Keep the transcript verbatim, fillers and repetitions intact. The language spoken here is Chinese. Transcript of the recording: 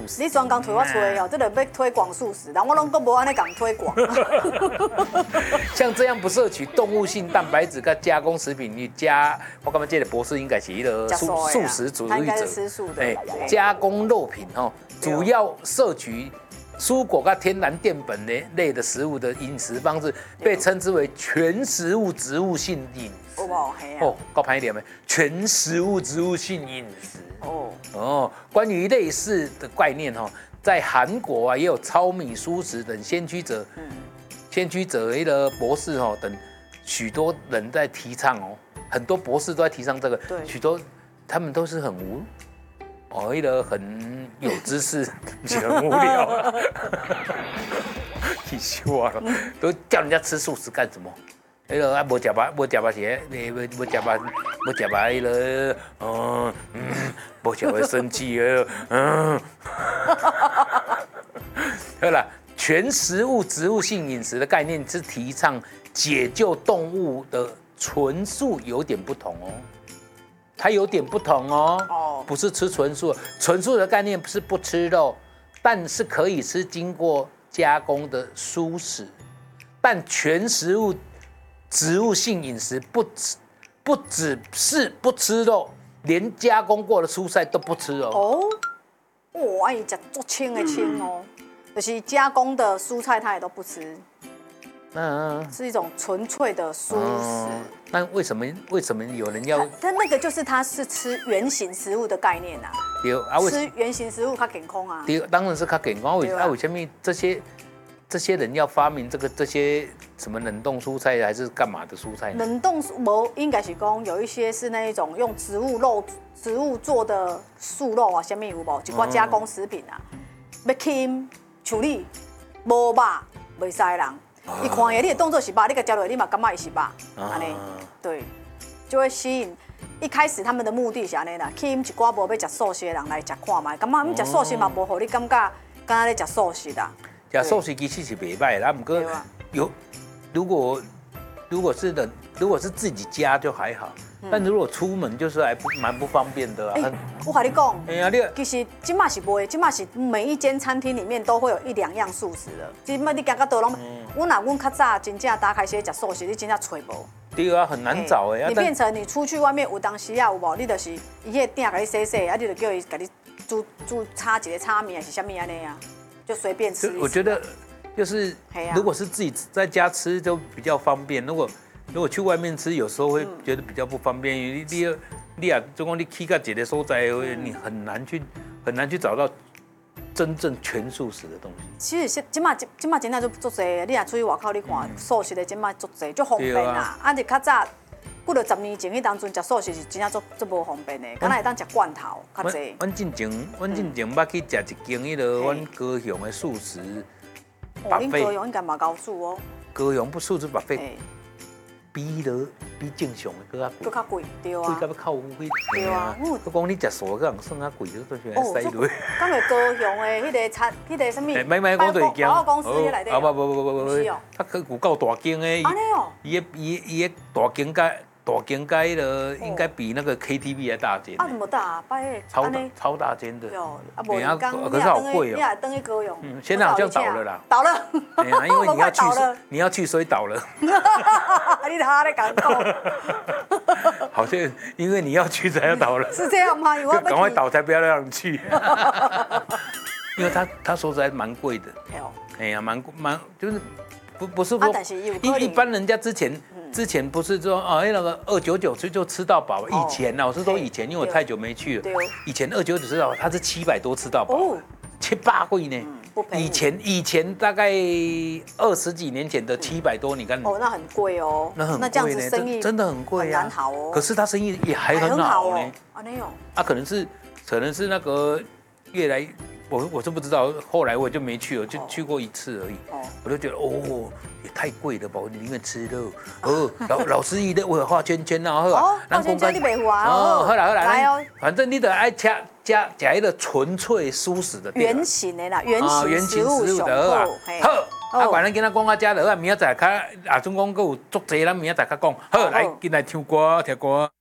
食。 你专讲推我吹哦，这个要推广素食，但我拢都无安尼讲推广。 像这样不摄取动物性蛋白质跟加工食品，你加我感觉这个博士应该是一个素素食主义者， 吃素的。 哎，加工肉品哦，主要摄取蔬果跟天然淀粉类的食物的饮食方式，被称之为全食物植物性饮食。哦，高盘一点没？全食物植物性饮食。哦哦，关于类似的概念哦，在韩国啊也有糙米素食等先驱者，嗯，先驱者的博士哦等许多人在提倡哦，很多博士都在提倡这个，许多他们都是很无。哦，一个很有知识，很无聊，气死我了！都叫人家吃素食干什么？那个啊，无食饱，无食饱些，你无无食饱，无食饱那个，嗯嗯，无食会生气的，嗯。好了，全食物植物性饮食的概念是提倡解救动物的纯素，有点不同哦。它有点不同哦，哦，不是吃纯素，纯素的概念是不吃肉，但是可以吃经过加工的蔬食，但全食物植物性饮食不只不只是不吃肉，连加工过的蔬菜都不吃哦。 哦，哇，伊食足清的清哦，就是加工的蔬菜它也都不吃。嗯，是一种纯粹的蔬食。 那为什么为什么有人要？ 但那个就是它是吃原型食物的概念啊。对啊，吃原型食物较健康啊。 对，当然是较健康。为啊，为什么这些这些人要发明这个这些什么冷冻蔬菜还是干嘛的蔬菜呢？ 冷冻无应该是讲有一些是那一种用植物肉植物做的素肉啊，什么有无？一寡加工食品啊，要轻处理无肉袂使人。一看耶，你的动作是肉，你个交流，你嘛感觉伊是肉，安尼，对，就会吸引。一开始他们的目的是安尼啦，吸引一寡无要食素食的人来食看卖，感觉你食素食嘛无互你感觉，敢若咧食素食啦。 食素食其实是袂歹啦，不过有如果如果是人，如果是自己家就还好，但如果出门就是还蛮不方便的啊。 我跟你讲，哎呀，其实今嘛是袂，今嘛是每一间餐厅里面都会有一两样素食的。今嘛你行到倒拢，我若阮较早真正打开些食素食，你真正找无。 对啊，很难找哎。 你变成你出去外面有当时啊有无？你就是伊迄个店给你洗洗，啊你就叫伊给你煮煮炒一个炒面还是啥物安尼啊，就随便吃。 我觉得就是，如果是自己在家吃就比较方便。如果如果去外面吃，有时候会觉得比较不方便。你你你啊，就讲你去到一个所在，你很难去很难去找到真正全素食的东西。 其实今嘛今嘛真正就足侪，你若出去外口你看素食的今嘛足侪，足方便啦。啊，就较早过了十年前，迄当阵食素食是真正足足无方便的，敢若会当食罐头较侪。 阮进前阮进前捌去食一间迄个阮高雄的素食。 哦，恁高雄应该嘛高素哦。 高雄不素食白费。比了比正常的搁较贵， 搁较贵，对啊， 贵到要靠五倍， 对啊。 我讲你食素，个人算较贵，都算来使落。 敢会高雄的迄个餐，迄个什么？ 买买讲对间， 百货公司迄内底。 啊不不不不不不，它可有够大间的。 安尼哦。 伊个伊伊个大间介大间介了，应该比那个 K T V 还大间。 啊，怎么大？摆超大超大间的。 有啊，无人讲， 可是好贵哦。 你也等于高雄。 嗯，现在好像倒了啦。 倒了。 对啊，因为你要去，你要去，所以倒了。 你他在讲讲， 好像因为你要去才要倒了， 是这样吗？ 赶快倒才不要让你去，因为他他说实在蛮贵的，哎呀，蛮蛮就是不不是说一一般人家之前之前不是说啊那个二九九就就吃到饱，以前呢我是说以前，因为我太久没去了，以前二九九吃到饱，他是七百多吃到饱，七八贵呢。以前以前大概二十几年前的七百多，你看哦，那很贵哦， 那很贵呢，生意真的很贵啊， 很难好哦。 可是他生意也还很好呢。 啊，没有。 啊，可能是可能是那个越来，我我是不知道，后来我就没去了，就去过一次而已。哦，我就觉得哦，也太贵了吧，我宁愿吃肉。哦，老老师伊咧为画圈圈啊，好啊。画圈圈你袂画哦，好啦好啦，来哦，反正你得爱吃。加加一个纯粹素食的原型的啦，原型食物的啊，好，啊，反正今仔讲到这了，明仔载较啊，总讲佫有足济，咱明仔载较讲，好，来进来唱歌，听歌。